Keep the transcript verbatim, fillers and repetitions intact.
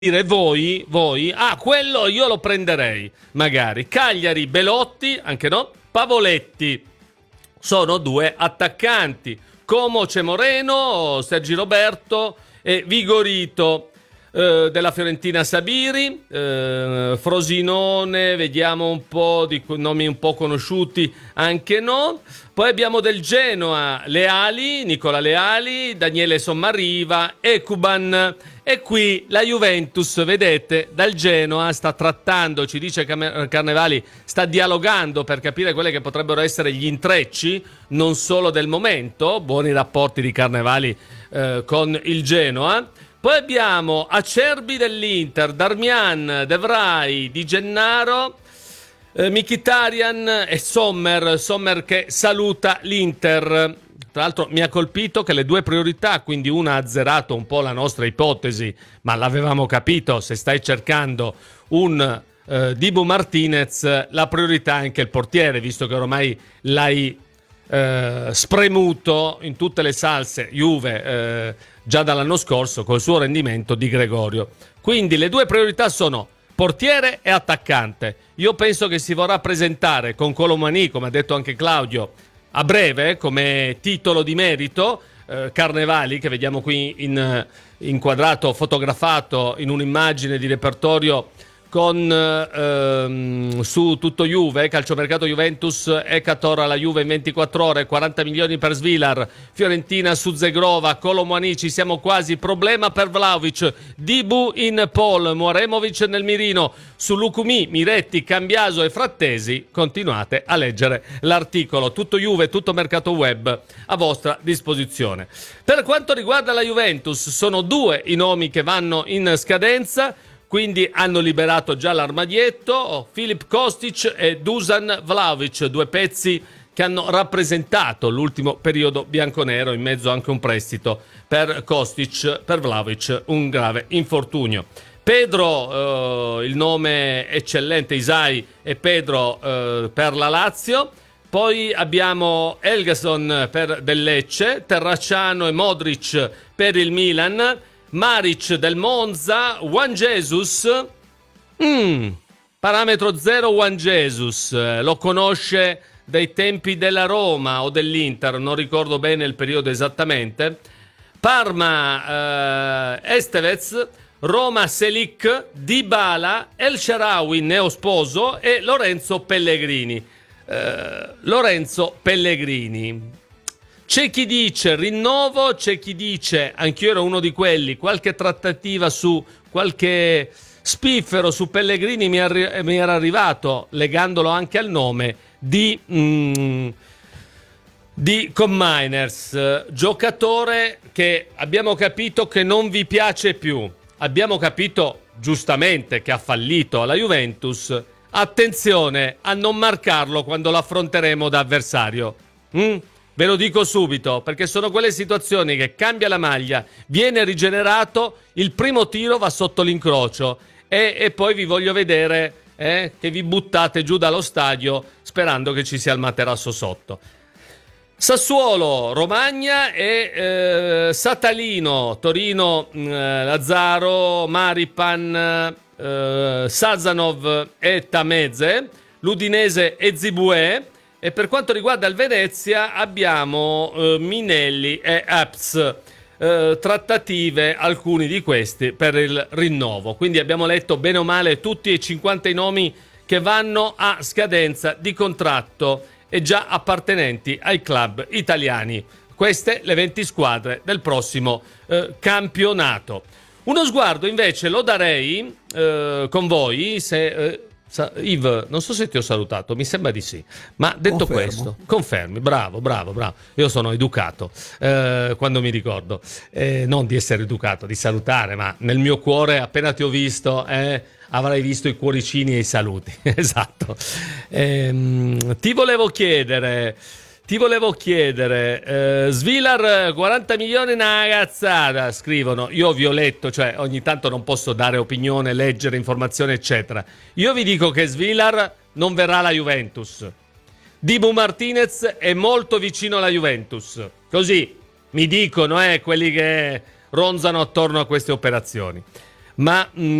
dire voi, voi, ah, quello io lo prenderei, magari. Cagliari, Belotti, anche no, Pavoletti, sono due attaccanti. Como c'è Moreno, Sergi Roberto e Vigorito. Eh, della Fiorentina Sabiri, eh, Frosinone, vediamo un po' di nomi un po' conosciuti, anche no. Poi abbiamo del Genoa, Leali, Nicola Leali, Daniele Sommariva, Ekuban. E qui la Juventus, vedete, dal Genoa sta trattando, ci dice Carnevali, sta dialogando per capire quelli che potrebbero essere gli intrecci, non solo del momento, buoni rapporti di Carnevali eh, con il Genoa. Poi abbiamo Acerbi dell'Inter, Darmian, De Vrij, Di Gennaro, eh, Mkhitaryan e Sommer, Sommer che saluta l'Inter. Tra l'altro mi ha colpito che le due priorità, quindi una ha azzerato un po' la nostra ipotesi, ma l'avevamo capito, se stai cercando un eh, Dibu Martinez, la priorità è anche il portiere, visto che ormai l'hai eh, spremuto in tutte le salse Juve eh, già dall'anno scorso col suo rendimento di Gregorio. Quindi le due priorità sono portiere e attaccante. Io penso che si vorrà presentare con Kolo Muani, come ha detto anche Claudio, a breve come titolo di merito. eh, Carnevali, che vediamo qui in, inquadrato, fotografato in un'immagine di repertorio con ehm, su tutto Juve, calciomercato Juventus, Ekator alla Juve in ventiquattro ore, quaranta milioni per Svilar, Fiorentina su Zegrova, Kolo Muani, ci siamo quasi, problema per Vlahovic, Dibu in Paul, Moremovic nel mirino, su Lucumi, Miretti, Cambiaso e Frattesi. Continuate a leggere l'articolo, tutto Juve, tutto mercato web a vostra disposizione. Per quanto riguarda la Juventus, sono due i nomi che vanno in scadenza, quindi hanno liberato già l'armadietto, Filip Kostic e Dusan Vlahovic, due pezzi che hanno rappresentato l'ultimo periodo bianconero, in mezzo anche un prestito per Kostic, per Vlahovic un grave infortunio. Pedro, eh, il nome eccellente, Isai e Pedro eh, per la Lazio. Poi abbiamo Helgason per del Lecce, Terracciano e Modric per il Milan, Maric del Monza, Juan Jesus, mm, parametro zero Juan Jesus, eh, lo conosce dai tempi della Roma o dell'Inter, non ricordo bene il periodo esattamente. Parma, eh, Estevez, Roma Selic, Dybala, El Shaarawy neosposo e Lorenzo Pellegrini. Eh, Lorenzo Pellegrini. C'è chi dice rinnovo, c'è chi dice, anch'io ero uno di quelli, qualche trattativa su, qualche spiffero su Pellegrini mi, arri- mi era arrivato, legandolo anche al nome, di, mm, di Cominers, giocatore che abbiamo capito che non vi piace più, abbiamo capito giustamente che ha fallito alla Juventus, attenzione a non marcarlo quando lo affronteremo da avversario. Mm? Ve lo dico subito, perché sono quelle situazioni che cambia la maglia, viene rigenerato, il primo tiro va sotto l'incrocio e, e poi vi voglio vedere eh, che vi buttate giù dallo stadio sperando che ci sia il materasso sotto. Sassuolo, Romagna e eh, Satalino, Torino, eh, Lazzaro, Maripan, eh, Sazanov e Tameze, l'Udinese e Zibue. E per quanto riguarda il Venezia abbiamo eh, Minelli e Apps, eh, trattative, alcuni di questi per il rinnovo. Quindi abbiamo letto bene o male tutti e cinquanta i nomi che vanno a scadenza di contratto e già appartenenti ai club italiani. Queste le venti squadre del prossimo eh, campionato. Uno sguardo invece lo darei eh, con voi se... Eh, Yves, non so se ti ho salutato, mi sembra di sì, ma detto Confermo. Questo, confermi, bravo, bravo, bravo, io sono educato eh, quando mi ricordo, eh, non di essere educato, di salutare, ma nel mio cuore appena ti ho visto eh, avrai visto i cuoricini e i saluti, esatto. Ehm, ti volevo chiedere... Ti volevo chiedere, eh, Svilar quaranta milioni una ragazzata, scrivono, io vi ho letto, cioè ogni tanto non posso dare opinione, leggere informazioni eccetera, io vi dico che Svilar non verrà alla Juventus, Dibu Martinez è molto vicino alla Juventus, così mi dicono eh, quelli che ronzano attorno a queste operazioni. ma mh,